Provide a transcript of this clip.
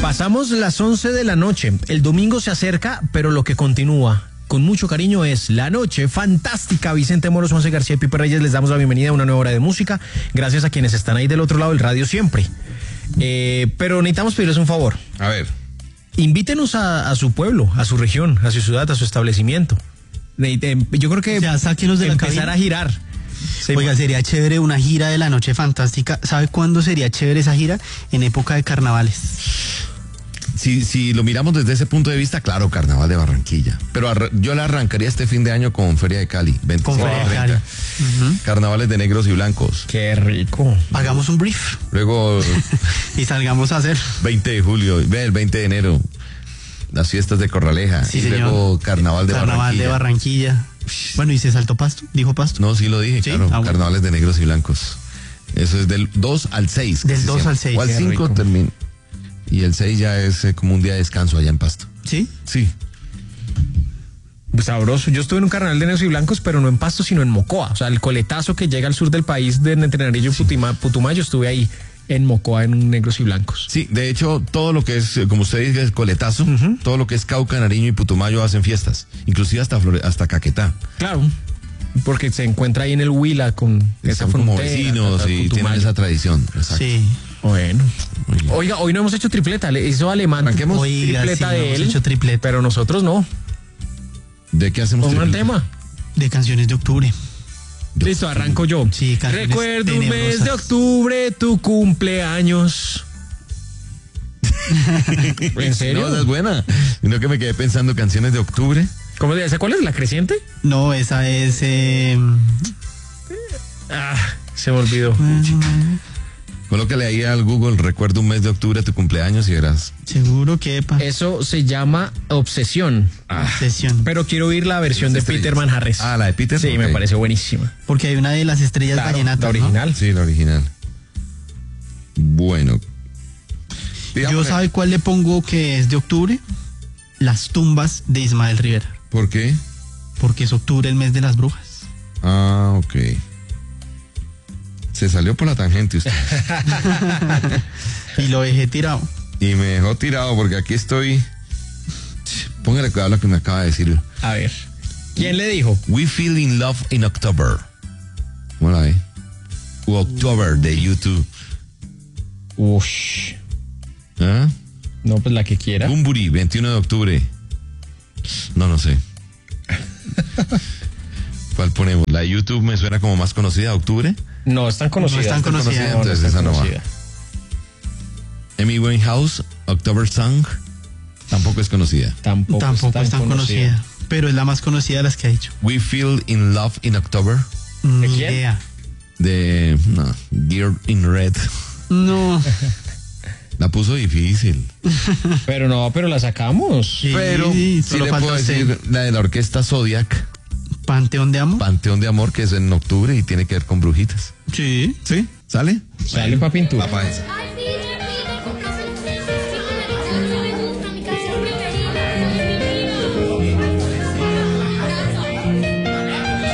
Pasamos las 11 de la noche. El domingo se acerca, pero lo que continúa con mucho cariño es La Noche Fantástica. Vicente Moros, José García y Pipe Reyes, les damos la bienvenida a una nueva hora de música. Gracias a quienes están ahí del otro lado del radio siempre. Pero necesitamos pedirles un favor. A ver. Invítenos a su pueblo, a su región, a su ciudad, a su establecimiento. Yo creo que sáquenos de la empezar cabina a girar. Sí, Oiga, sería chévere una gira de La Noche Fantástica. ¿Sabe cuándo sería chévere esa gira? En época de carnavales. Si lo miramos desde ese punto de vista, claro, Carnaval de Barranquilla. Pero yo la arrancaría este fin de año con Feria de Cali. 25, Con Feria de Cali. Carnavales de negros y blancos. Qué rico. Hagamos un brief Luego, y salgamos a hacer. 20 de julio, el 20 de enero, las fiestas de Corraleja. Sí, y señor. luego Carnaval de Barranquilla. Bueno, ¿y se saltó Pasto? ¿Dijo Pasto? No, sí lo dije, ¿Sí? claro. Bueno. Carnavales de negros y blancos. Eso es del 2 al 6. Del 2 al 6. O al Qué 5 rico. termina. Y el 6 ya es como un día de descanso allá en Pasto. ¿Sí? Sí. Sabroso. Yo estuve en un carnaval de negros y blancos, pero no en Pasto, sino en Mocoa. O sea, el coletazo que llega al sur del país de entre Nariño y Putumayo, estuve ahí en Mocoa en un negros y blancos. Sí, de hecho, todo lo que es, como usted dice, el coletazo, todo lo que es Cauca, Nariño y Putumayo hacen fiestas. Inclusive hasta Caquetá. Claro. Porque se encuentra ahí en el Huila con esa Están como frontera. vecinos y Putumayo. tienen esa tradición. Exacto. Sí. Bueno. Muy bien. Oiga, hoy no hemos hecho tripleta. Le hizo Alemán. Arranquemos. Oiga, Tripleta sí, de hemos él. hecho tripleta. Pero nosotros no. ¿De qué hacemos? Pongan tripleta? tema. De canciones de octubre. Listo, arranco yo. Sí, canciones Recuerdo un mes tenebrosas. de octubre, tu cumpleaños. ¿En serio? No, esa es buena. Sino que me quedé pensando canciones de octubre. ¿Cómo se dice? ¿Cuál es? ¿La creciente? No, esa es... Se me olvidó. Colócale ahí al Google, recuerdo un mes de octubre, tu cumpleaños y verás. Seguro que... Eso se llama Obsesión. Obsesión. Pero quiero oír la versión de Estrellas. Peter Manjarres. Ah, la de Peter. Sí, me Ok. pareció buenísima. Porque hay una de las estrellas Claro, vallenatas, la ¿no? original. Sí, la original. Bueno. Yo Digamos, ¿sabe cuál le pongo que es de octubre? Las tumbas de Ismael Rivera. ¿por qué? Porque es octubre el mes de las brujas. Ah, ok. Se salió por la tangente usted. Y lo dejé tirado. Y me dejó tirado porque aquí estoy. Póngale cuidado a lo que me acaba de decir. A ver. ¿Quién le dijo? We Feel in Love in October. ¿Cómo la ve? October de YouTube. Ush. ¿Ah? No, pues la que quiera. Bumburi, 21 de octubre. No sé. ¿Cuál ponemos? La de YouTube me suena como más conocida, octubre. No es tan conocida. No es tan conocida. Entonces es tan esa no va. conocida. Amy Winehouse, October Song. Tampoco es conocida. Tampoco es tan conocida. Pero es la más conocida de las que ha dicho. We Feel in Love in October. Ni quién? idea. De Gear in Red. No. La puso difícil. Pero la sacamos. Sí, Pero sí solo le falta puedo usted. decir la de la orquesta Zodiac, Panteón de Amo. Panteón de Amor, que es en octubre y tiene que ver con brujitas. Sí. ¿Sí? ¿Sale? Sale pa' pintura. Papá esa.